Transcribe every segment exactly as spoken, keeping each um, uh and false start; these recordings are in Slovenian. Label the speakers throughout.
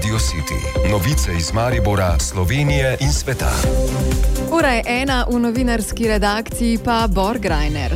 Speaker 1: Radio City. Novice iz Maribora, Slovenije in sveta.
Speaker 2: Ura je ena, v novinarski redakciji pa Bor Grajner.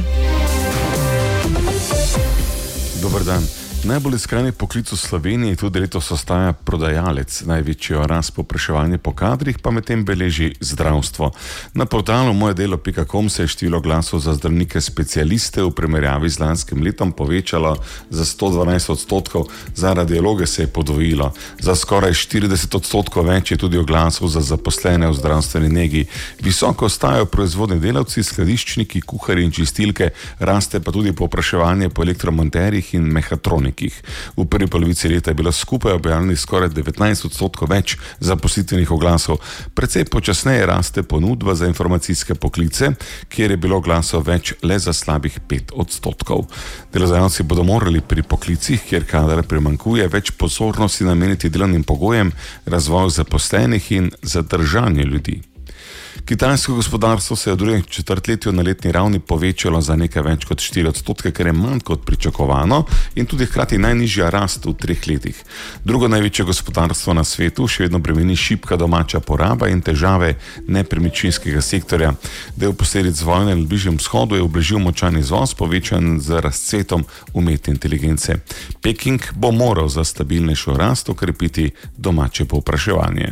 Speaker 3: Dober dan. Najbolj iskreni poklic v Sloveniji tudi letos ostaja prodajalec. Največjo rast povpraševanja po kadrih pa medtem beleži zdravstvo. Na portalu moje delo pika com se je število glasov za zdravnike specialiste v primerjavi z lanskim letom povečalo za sto dvanajst odstotkov, za radiologe se je podvojilo. Za skoraj štirideset odstotkov več je tudi oglasov za zaposlene v zdravstveni negi. Visoko ostajajo proizvodni delavci, skladiščniki, kuharji in čistilke, raste pa tudi povpraševanje po elektromonterjih in mehatroniki. V prvi polovici leta je bilo skupaj objavljenih skoraj devetnajst odstotkov več zaposlitvenih oglasov. Precej počasneje raste ponudba za informacijske poklice, kjer je bilo oglasov več le za slabih pet odstotkov. Delodajalci bodo morali pri poklicih, kjer kadar primanjkuje, več pozornosti nameniti delovnim pogojem, razvoju zaposlenih in zadržanju ljudi. Kitajsko gospodarstvo se je v drugem četrtletju na letni ravni povečalo za nekaj več kot štiri odstotke, kar je manj kot pričakovano in tudi hkrati najnižja rast v treh letih. Drugo največje gospodarstvo na svetu še vedno bremeni šibka domača poraba in težave nepremičninskega sektorja. Del posledic vojne na Bližnjem vzhodu je ublažil močan izvoz, povečan z razcvetom umetne inteligence. Peking bo moral za stabilnejšo rast okrepiti domače povpraševanje.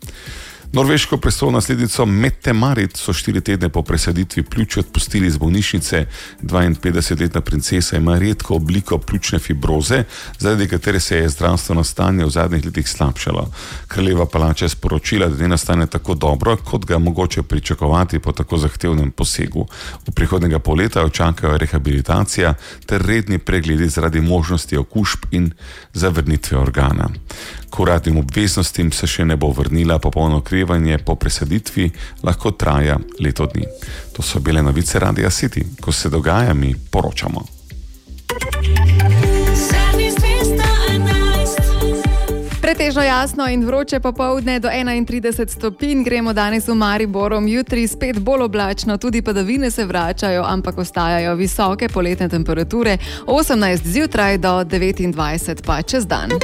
Speaker 3: Norveško prestolno naslednico Mette Marit so štiri tedne po presaditvi pljuč odpustili iz bolnišnice. dvainpetdesetletna princesa ima redko obliko pljučne fibroze, zaradi katere se je zdravstveno stanje v zadnjih letih slabšalo. Kraljeva palača je sporočila, da njeno stanje tako dobro, kot ga je mogoče pričakovati po tako zahtevnem posegu. V prihodnjega pol leta jo čakajo rehabilitacija ter redni pregledi zaradi možnosti okužb in zavrnitve organa. K uradnim obveznostim se še ne bo vrnila, popolno okrevanje po presaditvi lahko traja leto dni. To so bile novice Radia City. Ko se dogaja, mi poročamo.
Speaker 2: Pretežno jasno in vroče popoldne do enaintrideset stopinj, gremo danes v Mariborom, jutri spet bolj oblačno, tudi padavine se vračajo, ampak ostajajo visoke poletne temperature, osemnajst zjutraj do devetindvajset pa čez dan.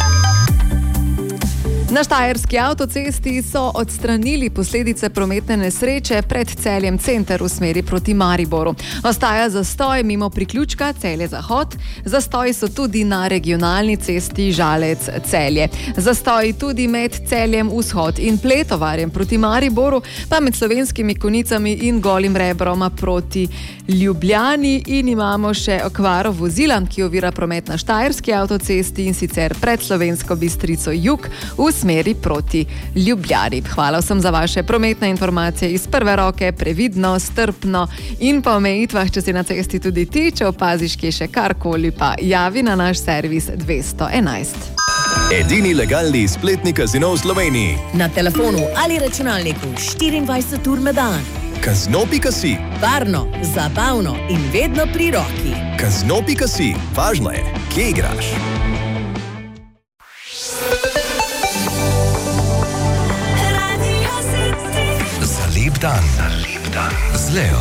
Speaker 2: Na štajerski avtocesti so odstranili posledice prometne nesreče pred Celjem center v smeri proti Mariboru. Ostaja zastoj mimo priključka Celje-Zahod, zastoji so tudi na regionalni cesti Žalec-Celje. Zastoji tudi med Celjem Vzhod in Pletovarjem proti Mariboru, pa med Slovenskimi Konicami in Golim Rebrom proti Ljubljani in imamo še okvaro vozila, ki ovira promet na štajerski avtocesti in sicer pred Slovensko Bistrico jug v smeri proti Ljubljani. Hvala vsem za vaše prometne informacije iz prve roke, previdno, strpno in po omejitvah, če si na cesti tudi ti, če opaziš kje še karkoli, pa javi na naš servis dvesto enajst.
Speaker 4: Edini legalni spletni kazino v Sloveniji.
Speaker 5: Na telefonu ali računalniku štiriindvajset ur na dan.
Speaker 4: Kazino pika si.
Speaker 5: Varno, zabavno in vedno pri roki.
Speaker 4: Kazino pika si. Važno je, kje igraš.
Speaker 1: Lep dan, lep dan z Leo.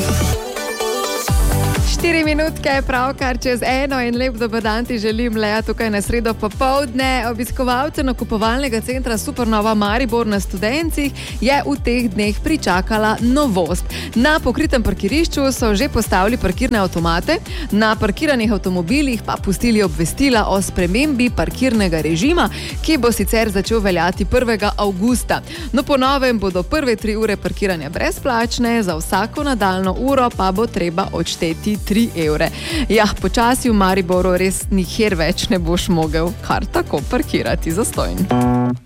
Speaker 2: Štiri minutke, pravkar čez eno in lep dober dan ti želim, Lea, tukaj na sredo popoldne. Obiskovalce nakupovalnega centra Supernova Maribor na Studencih je v teh dneh pričakala novost. Na pokritem parkirišču so že postavili parkirne avtomate, na parkiranih avtomobilih pa pustili obvestila o spremembi parkirnega režima, ki bo sicer začel veljati prvega avgusta. No, po novem bodo prve tri ure parkiranja brezplačne, za vsako nadaljno uro pa bo treba odšteti tri evre. Ja, počasi v Mariboru res nikjer več ne boš mogel kar tako parkirati zastonj.